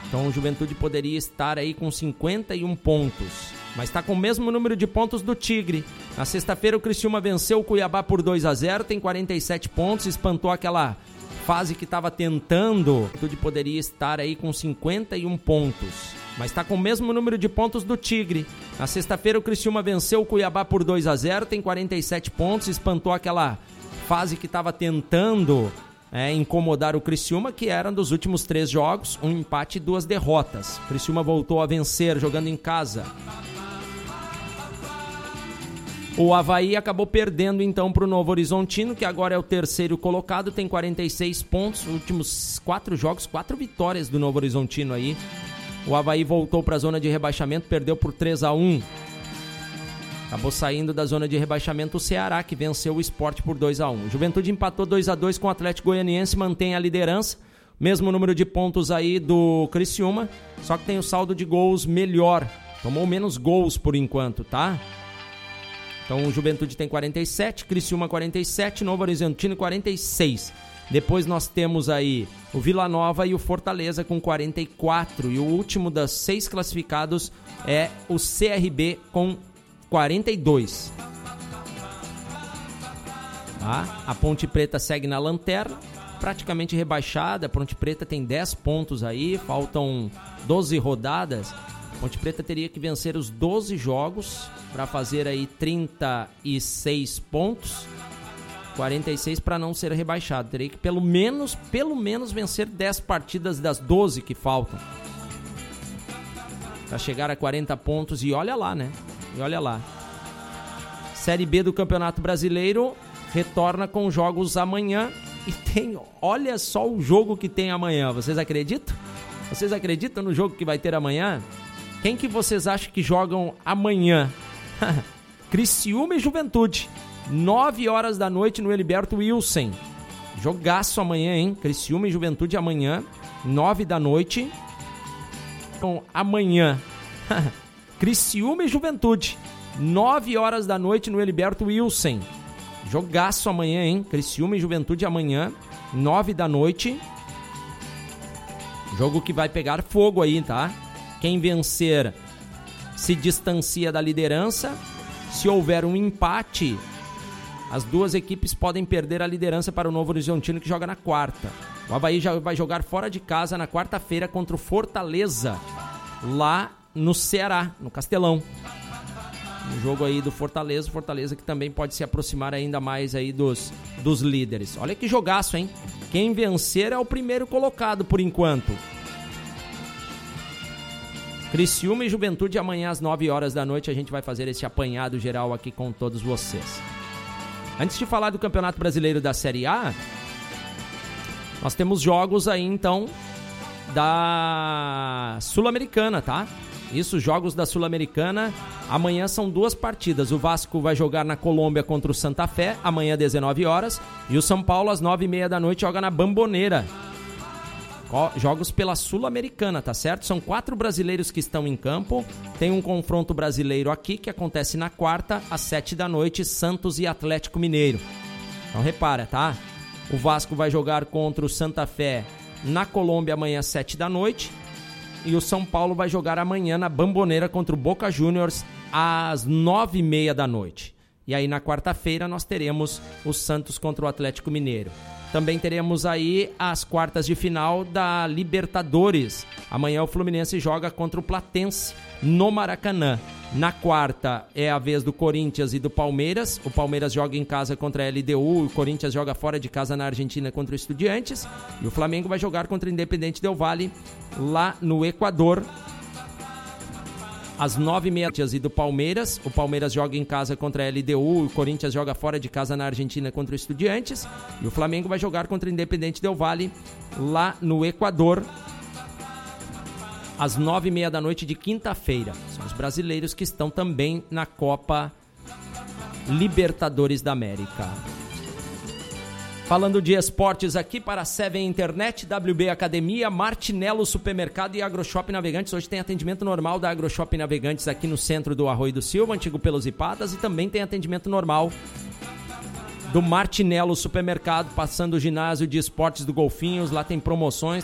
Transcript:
Então o Juventude poderia estar aí com 51 pontos, mas está com o mesmo número de pontos do Tigre. Na sexta-feira o Criciúma venceu o Cuiabá por 2-0, tem 47 pontos, espantou aquela fase que estava tentando. O Juventude poderia estar aí com 51 pontos, mas está com o mesmo número de pontos do Tigre. Na sexta-feira o Criciúma venceu o Cuiabá por 2-0, tem 47 pontos, espantou aquela fase que estava tentando incomodar o Criciúma, que era dos últimos 3 jogos, um empate e 2 derrotas. O Criciúma voltou a vencer jogando em casa. O Avaí acabou perdendo então para o Novo Horizontino, que agora é o terceiro colocado, tem 46 pontos. Nos últimos 4 jogos, 4 vitórias do Novo Horizontino aí. O Avaí voltou para a zona de rebaixamento, perdeu por 3-1. Acabou saindo da zona de rebaixamento o Ceará, que venceu o Sport por 2-1. O Juventude empatou 2-2 com o Atlético Goianiense, mantém a liderança. Mesmo número de pontos aí do Criciúma, só que tem o saldo de gols melhor. Tomou menos gols por enquanto, tá? Então o Juventude tem 47, Criciúma 47, Novo Horizontino 46. Depois nós temos aí o Vila Nova e o Fortaleza com 44. E o último das 6 classificados é o CRB com 42. Tá? A Ponte Preta segue na lanterna, praticamente rebaixada. A Ponte Preta tem 10 pontos aí, faltam 12 rodadas. A Ponte Preta teria que vencer os 12 jogos para fazer aí 36 pontos, 46 para não ser rebaixado. Teria que pelo menos vencer 10 partidas das 12 que faltam para chegar a 40 pontos. E olha lá, né? E olha lá. Série B do Campeonato Brasileiro retorna com jogos amanhã. E tem, olha só o jogo que tem amanhã. Vocês acreditam? Vocês acreditam no jogo que vai ter amanhã? Quem que vocês acham que jogam amanhã? Criciúma e Juventude. 9 horas da noite no Heriberto Wilson. Jogaço amanhã, hein? Criciúma e Juventude amanhã, 9 da noite. Então, amanhã... Criciúma e Juventude, 9 horas da noite no Heriberto Wilson. Jogaço amanhã, hein? Criciúma e Juventude amanhã, 9 da noite. Jogo que vai pegar fogo aí, tá? Quem vencer se distancia da liderança. Se houver um empate, as duas equipes podem perder a liderança para o Novo Horizontino, que joga na quarta. O Avaí já vai jogar fora de casa na quarta-feira contra o Fortaleza, lá no Ceará, no Castelão. Um jogo aí do Fortaleza que também pode se aproximar ainda mais aí dos líderes. Olha que jogaço, hein? Quem vencer é o primeiro colocado por enquanto. Criciúma e Juventude amanhã às 9 horas da noite. A gente vai fazer esse apanhado geral aqui com todos vocês. Antes de falar do Campeonato Brasileiro da Série A, nós temos jogos aí então da Sul-Americana, tá? Isso, jogos da Sul-Americana. Amanhã são 2 partidas. O Vasco vai jogar na Colômbia contra o Santa Fé, amanhã às 19 horas. E o São Paulo, às 9h30 da noite, joga na Bombonera. Jogos pela Sul-Americana, tá certo? São 4 brasileiros que estão em campo. Tem um confronto brasileiro aqui, que acontece na quarta, às 7 da noite, Santos e Atlético Mineiro. Então repara, tá? O Vasco vai jogar contra o Santa Fé na Colômbia amanhã às 7 da noite. E o São Paulo vai jogar amanhã na Bombonera contra o Boca Juniors às 9h30 da noite. E aí na quarta-feira nós teremos o Santos contra o Atlético Mineiro. Também teremos aí as quartas de final da Libertadores. Amanhã o Fluminense joga contra o Platense no Maracanã. Na quarta é a vez do Corinthians e do Palmeiras. O Palmeiras joga em casa contra a LDU, o Corinthians joga fora de casa na Argentina contra o Estudiantes. E o Flamengo vai jogar contra o Independente Del Valle lá no Equador. Às 9h30 e do Palmeiras. O Palmeiras joga em casa contra a LDU, o Corinthians joga fora de casa na Argentina contra o Estudiantes. E o Flamengo vai jogar contra o Independente Del Valle lá no Equador. Às 9h30 da noite de quinta-feira. São os brasileiros que estão também na Copa Libertadores da América. Falando de esportes aqui para a Seven Internet, WB Academia, Martinello Supermercado e AgroShop Navegantes. Hoje tem atendimento normal da AgroShop Navegantes aqui no centro do Arroio do Silva, antigo Pelos e Patas, e também tem atendimento normal do Martinello Supermercado, passando o ginásio de esportes do Golfinhos. Lá tem promoções,